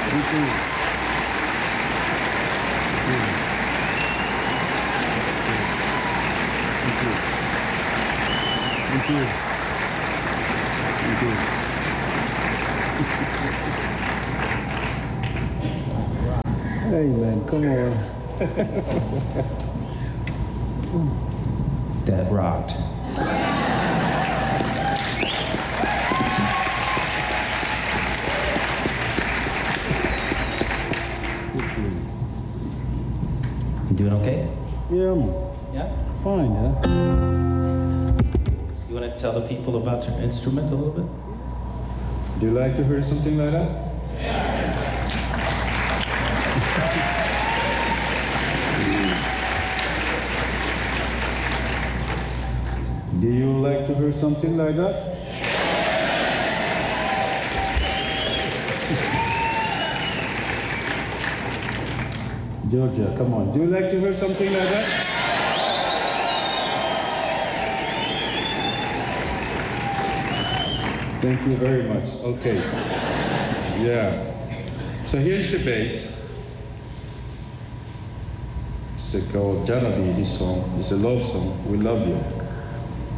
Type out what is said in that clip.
Me too. Me too. Me too. Me too. Hey man, come on. That rocked. You doing okay? Yeah, I'm Yeah? fine, yeah. You want to tell the people about your instrument a little bit? Do you like to hear something like that? Do you like to hear something like that? Georgia, come on. Do you like to hear something like that? Thank you very much. Okay. Yeah. So here's the bass. It's called Janabi, this song. It's a love song. We love you.